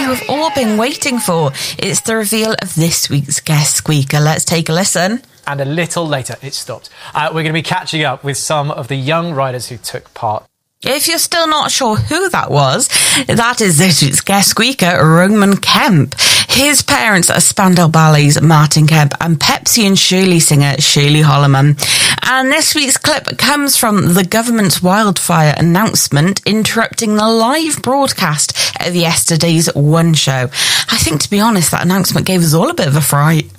now have all been waiting for. It's the reveal of this week's guest squeaker. Let's take a listen. And a little later, it stopped. We're going to be catching up with some of the young riders who took part. If you're still not sure who that was, that is this week's guest squeaker, Roman Kemp. His parents are Spandau Ballet's Martin Kemp and Pepsi and Shirley singer Shirley Holloman. And this week's clip comes from the government's wildfire announcement interrupting the live broadcast of yesterday's One Show. I think, to be honest, that announcement gave us all a bit of a fright.